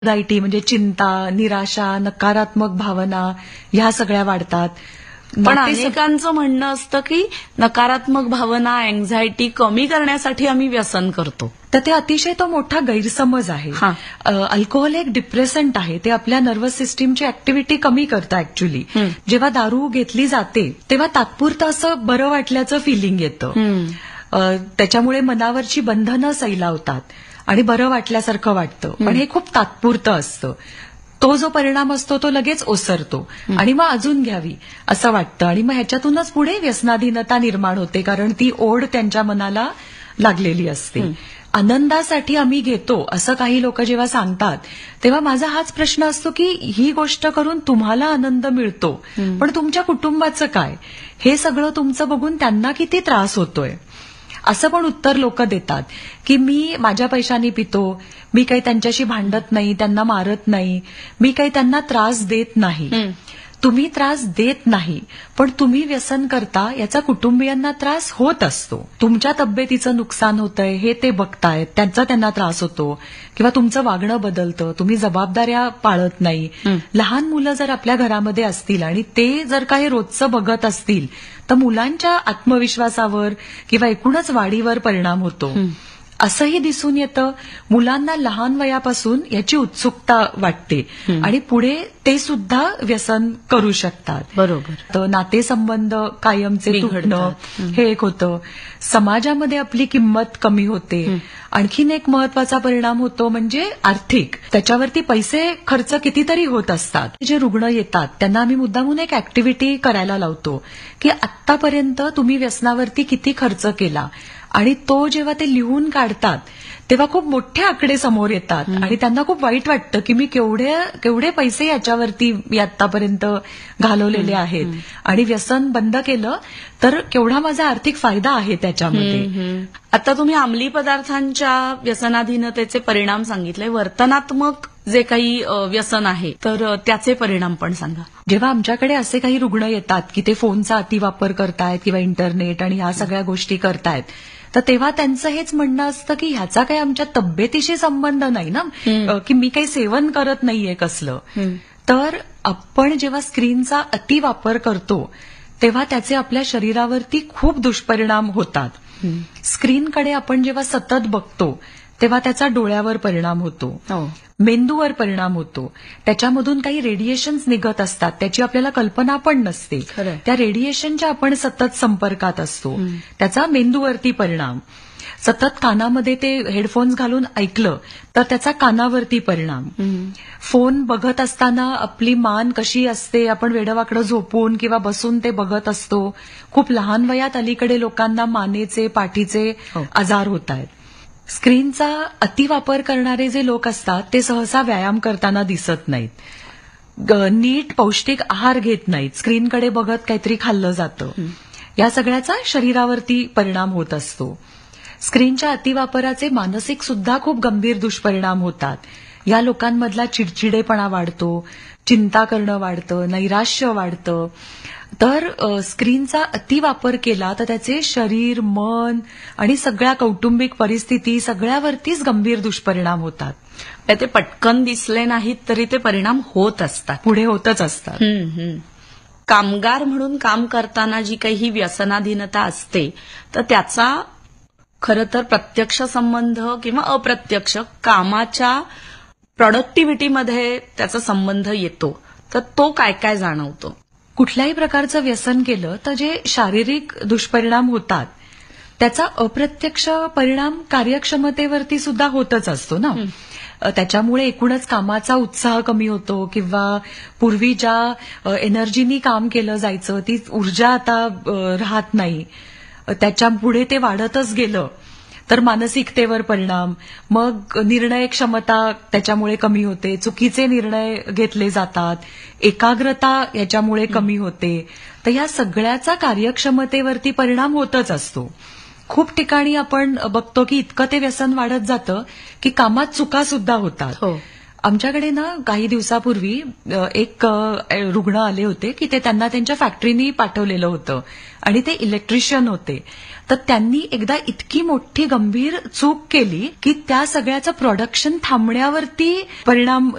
Anxiety म्हणजे चिंता, निराशा, नकारात्मक भावना ह्या सगळ्या वाढतात. पण अनेकांचं म्हणणं असतं की नकारात्मक भावना, अँझायटी कमी करण्यासाठी आम्ही व्यसन करतो. तर ते अतिशय तो मोठा गैरसमज आहे. अल्कोहोल एक डिप्रेसंट आहे. ते आपल्या नर्व्हस सिस्टीमची ऍक्टिव्हिटी कमी करतं ऍक्च्युली. जेव्हा दारू घेतली जाते तेव्हा तात्पुरतं असं बरं वाटल्याचं फिलिंग येतं. त्याच्यामुळे मनावरची बंधनं सैलावतात आणि बरं वाटल्यासारखं वाटतं. पण हे खूप तात्पुरतं असतं. तो जो परिणाम असतो तो लगेच ओसरतो आणि मग अजून घ्यावी असं वाटतं आणि मग ह्याच्यातूनच पुढे व्यसनाधीनता निर्माण होते, कारण ती ओढ त्यांच्या मनाला लागलेली असते. आनंदासाठी आम्ही घेतो असं काही लोक जेव्हा सांगतात तेव्हा माझा हाच प्रश्न असतो की ही गोष्ट करून तुम्हाला आनंद मिळतो, पण तुमच्या कुटुंबाचं काय? हे सगळं तुमचं बघून त्यांना किती त्रास होतोय? असं पण उत्तर लोक देतात की मी माझ्या पैशानी पितो, मी काही त्यांच्याशी भांडत नाही, त्यांना मारत नाही, मी काही त्यांना त्रास देत नाही. तुम्ही त्रास देत नाही, पण तुम्ही व्यसन करता याचा कुटुंबियांना त्रास होत असतो. तुमच्या तब्येतीचं नुकसान होतंय हे ते बघतायत, त्यांचा त्यांना त्रास होतो, किंवा तुमचं वागणं बदलतं, तुम्ही जबाबदाऱ्या पाळत नाही. लहान मुलं जर आपल्या घरामध्ये असतील आणि ते जर काही रोजचं बघत असतील तर मुलांच्या आत्मविश्वासावर किंवा एकूणच वाढीवर परिणाम होतो. असंही दिसून येतं, मुलांना लहान वयापासून याची उत्सुकता वाटते आणि पुढे ते सुद्धा व्यसन करू शकतात. बरोबर. तर नातेसंबंध कायमचे तुटणं हे एक होतं. समाजामध्ये आपली किंमत कमी होते. आणखीन एक महत्वाचा परिणाम होतो म्हणजे आर्थिक. त्याच्यावरती पैसे खर्च कितीतरी होत असतात. जे रुग्ण येतात त्यांना आम्ही मुद्दामून एक ऍक्टिव्हिटी करायला लावतो की आत्तापर्यंत तुम्ही व्यसनावरती किती खर्च केला, आणि तो जेव्हा ते लिहून काढतात तेव्हा खूप मोठे आकडे समोर येतात आणि त्यांना खूप वाईट वाटतं की मी केवढे पैसे याच्यावरती आतापर्यंत घालवलेले आहेत आणि व्यसन बंद केलं तर केवढा माझा आर्थिक फायदा आहे त्याच्यामध्ये. आता तुम्ही अंमली पदार्थांच्या व्यसनाधीनतेचे परिणाम सांगितले, वर्तनात्मक जे काही व्यसन आहे तर त्याचे परिणाम पण सांगा. जेव्हा आमच्याकडे असे काही रुग्ण येतात की ते फोनचा अतिवापर करतायत किंवा इंटरनेट आणि ह्या सगळ्या गोष्टी करतायत, तर तेव्हा त्यांचं हेच म्हणणं असतं की ह्याचा काही आमच्या तब्येतीशी संबंध नाही ना, की मी काही सेवन करत नाहीये कसलं. तर आपण जेव्हा स्क्रीनचा अतिवापर करतो तेव्हा त्याचे आपल्या शरीरावरती खूप दुष्परिणाम होतात. स्क्रीनकडे आपण जेव्हा सतत बघतो तेव्हा त्याचा डोळ्यावर परिणाम होतो, मेंदूवर परिणाम होतो. त्याच्यामधून काही रेडिएशन्स निघत असतात, त्याची आपल्याला कल्पना पण नसते. त्या रेडिएशनच्या आपण सतत संपर्कात असतो, त्याचा मेंदूवरती परिणाम. सतत कानामध्ये ते हेडफोन्स घालून ऐकलं तर त्याचा कानावरती परिणाम. फोन बघत असताना आपली मान कशी असते, आपण वेडवाकडं झोपून किंवा बसून ते बघत असतो. खूप लहान वयात अलीकडे लोकांना मानेचे, पाठीचे आजार होत आहेत. स्क्रीनचा अतिवापर करणारे जे लोक असतात ते सहसा व्यायाम करताना दिसत नाहीत, नीट पौष्टिक आहार घेत नाहीत, स्क्रीनकडे बघत काहीतरी खाल्लं जातं. या सगळ्याचा शरीरावरती परिणाम होत असतो. स्क्रीनच्या अतिवापराचे मानसिक सुद्धा खूप गंभीर दुष्परिणाम होतात. या लोकांमधला चिडचिडेपणा वाढतो, चिंता करणं वाढतं, नैराश्य वाढतं. तर स्क्रीनचा अतिवापर केला तर त्याचे शरीर, मन आणि सगळ्या कौटुंबिक परिस्थिती सगळ्यावरतीच गंभीर दुष्परिणाम होतात. ते पटकन दिसले नाहीत तरी ते परिणाम होत असतात, पुढे होतच असतात. कामगार म्हणून काम करताना जी काही व्यसनाधीनता असते तर त्याचा खरं तर प्रत्यक्ष संबंध किंवा अप्रत्यक्ष कामाच्या प्रॉडक्टिव्हिटीमध्ये त्याचा संबंध येतो. तर तो काय काय जाणवतो? कुठल्याही प्रकारचं व्यसन केलं तर जे शारीरिक दुष्परिणाम होतात त्याचा अप्रत्यक्ष परिणाम कार्यक्षमतेवरती सुद्धा होतच असतो ना. त्याच्यामुळे एकूणच कामाचा उत्साह कमी होतो किंवा पूर्वी ज्या एनर्जीनी काम केलं जायचं ती ऊर्जा आता राहत नाही. त्याच्या पुढे ते वाढतच गेलं तर मानसिकतेवर परिणाम, मग निर्णय क्षमता त्याच्यामुळे कमी होते, चुकीचे निर्णय घेतले जातात, एकाग्रता याच्यामुळे कमी होते. तर या सगळ्याचा कार्यक्षमतेवरती परिणाम होतच असतो. खूप ठिकाणी आपण बघतो की इतकं ते व्यसन वाढत जातं की कामात चुका सुद्धा होतात. आमच्याकडे ना काही दिवसापूर्वी एक रुग्ण आले होते की ते त्यांना त्यांच्या फॅक्टरीनी पाठवलेलं होतं आणि ते इलेक्ट्रिशियन होते. तर त्यांनी एकदा इतकी मोठी गंभीर चूक केली की त्या सगळ्याचं प्रोडक्शन थांबण्यावरती परिणाम